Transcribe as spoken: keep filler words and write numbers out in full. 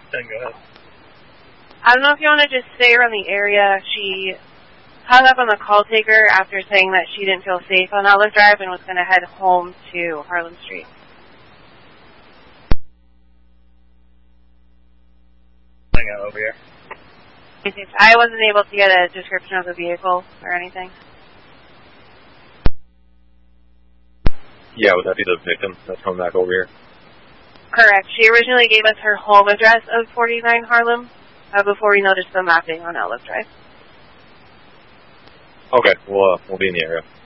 Then go ahead. I don't know if you want to just stay around the area. She hung up on the call taker after saying that she didn't feel safe on Outlook Drive and was going to head home to Harlem Street. Hang out over here. I wasn't able to get a description of the vehicle or anything. Yeah, would that be the victim that's coming back over here? Correct. She originally gave us her home address of forty-nine Harlem uh, before we noticed the mapping on Outlook Drive. Okay, we'll, uh, we'll be in the area.